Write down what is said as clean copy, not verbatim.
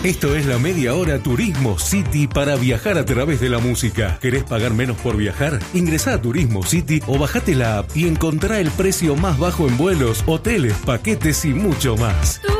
Esto es la Media Hora Turismo City para viajar a través de la música. ¿Querés pagar menos por viajar? Ingresá a Turismo City o bajate la app y encontrá el precio más bajo en vuelos, hoteles, paquetes y mucho más.